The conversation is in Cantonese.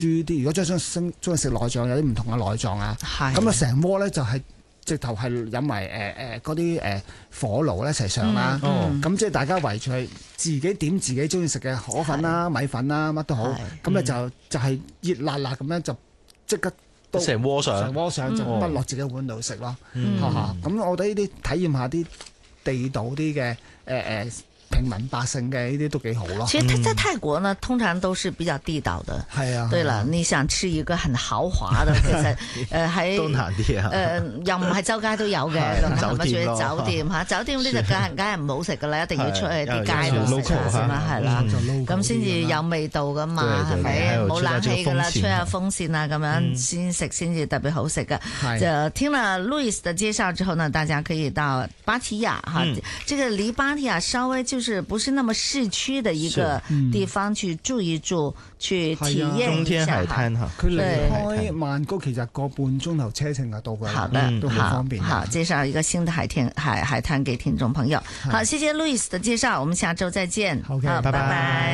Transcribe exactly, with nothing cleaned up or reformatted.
啲，如果將想中意食內臟，有啲唔同嘅內臟啊，咁啊成鍋咧就係、是。直頭係飲埋誒誒嗰啲誒火爐咧一齊上啦，咁、嗯嗯、即係大家圍住自己點自己中意食嘅河粉啦、米粉啦，乜都好，咁咧就就係熱辣辣咁樣就即刻成鍋上， 成鍋上就不落自己碗度食咯，嚇嚇、嗯！咁我覺得呢啲體驗下啲地道啲嘅誒誒。呃呃平民百姓嘅呢啲都幾好咯。 其實在在泰國呢，通常都是比較地道的。係啊。對啦，你想吃一個很豪華的，其實誒喺都難啲啊。誒又唔係周街都有嘅，咁係咪？住酒店嚇，酒店呢就梗係梗係唔好食噶啦，一定要出去啲街度食先啦，係啦。咁先至有味道噶嘛，係咪？冇冷氣噶啦，吹下風扇啊咁樣先食先至特別好食嘅。就聽了 Louis 的介紹之後呢，大家可以到芭提雅哈，這個離芭提雅稍微就是不是那麼市區的一個地方去住一住，去體驗一下。中天海灘哈， 佢離開曼谷其實個半鐘頭車程就到㗎啦。好的，都好方便。好，介紹一個新的海天海海灘給聽眾朋友。好，謝謝 Louis 的介紹，我們下周再見。 好，拜拜。